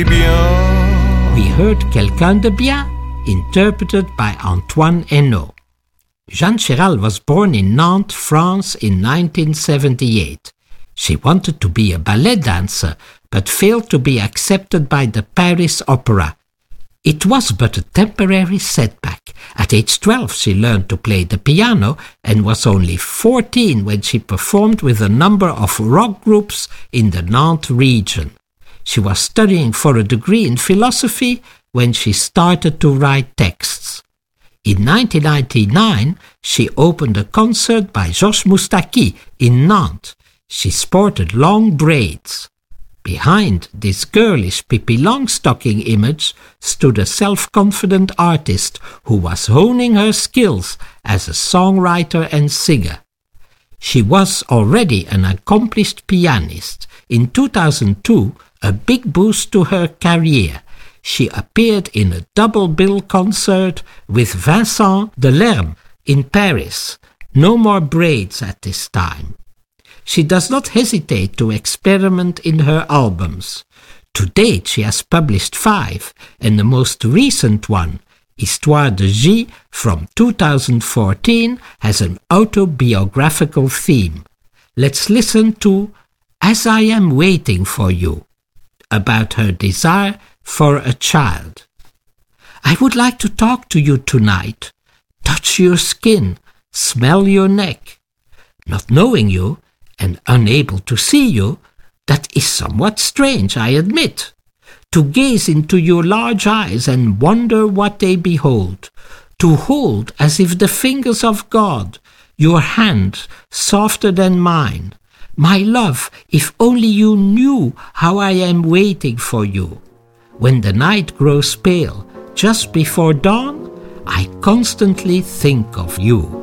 We heard Quelqu'un de bien, interpreted by Antoine Hainaut. Jeanne Chéral was born in Nantes, France in 1978. She wanted to be a ballet dancer, but failed to be accepted by the Paris Opera. It was but a temporary setback. At age 12, she learned to play the piano and was only 14 when she performed with a number of rock groups in the Nantes region. She was studying for a degree in philosophy when she started to write texts. In 1999, she opened a concert by Georges Moustaki in Nantes. She sported long braids. Behind this girlish Pippi Longstocking image stood a self-confident artist who was honing her skills as a songwriter and singer. She was already an accomplished pianist. In 2002, a big boost to her career. She appeared in a double bill concert with Vincent Delerme in Paris. No more braids at this time. She does not hesitate to experiment in her albums. To date, she has published 5, and the most recent one, Histoire de J, from 2014, has an autobiographical theme. Let's listen to As I Am Waiting for You, about her desire for a child. I would like to talk to you tonight, touch your skin, smell your neck. Not knowing you, and unable to see you, that is somewhat strange, I admit. To gaze into your large eyes and wonder what they behold. To hold, as if the fingers of God, your hand softer than mine. My love, if only you knew how I am waiting for you. When the night grows pale, just before dawn, I constantly think of you.